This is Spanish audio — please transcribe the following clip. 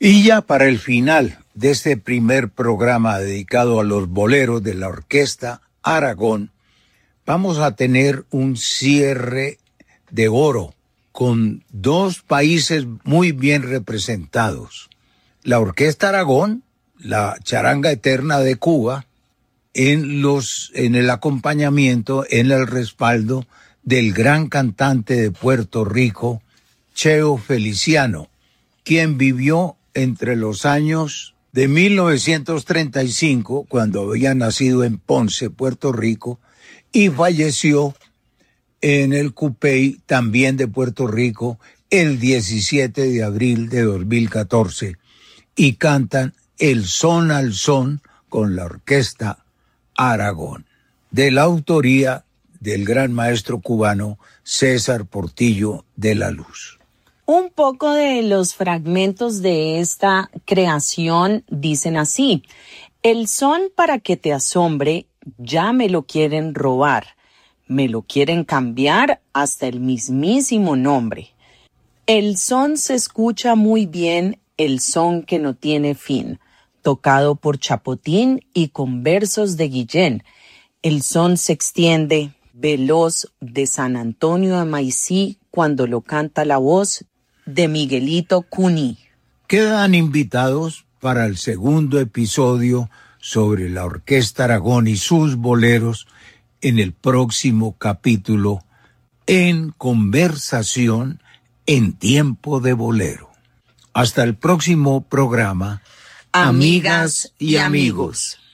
Y ya para el final de este primer programa dedicado a los boleros de la Orquesta Aragón, vamos a tener un cierre de oro con dos países muy bien representados. La Orquesta Aragón, la Charanga Eterna de Cuba, en el acompañamiento, en el respaldo del gran cantante de Puerto Rico, Cheo Feliciano, quien vivió entre los años de 1935, cuando había nacido en Ponce, Puerto Rico, y falleció en el Cupey, también de Puerto Rico, el 17 de abril de 2014, y cantan El Son al Son con la Orquesta Aragón, de la autoría del gran maestro cubano César Portillo de la Luz. Un poco de los fragmentos de esta creación dicen así: el son para que te asombre, ya me lo quieren robar, me lo quieren cambiar hasta el mismísimo nombre. El son se escucha muy bien, el son que no tiene fin, tocado por Chapotín y con versos de Guillén. El son se extiende, veloz, de San Antonio de Maicí, cuando lo canta la voz de Miguelito Cuní. Quedan invitados para el segundo episodio sobre la Orquesta Aragón y sus boleros en el próximo capítulo en Conversación en Tiempo de Bolero. Hasta el próximo programa. Amigas y amigos.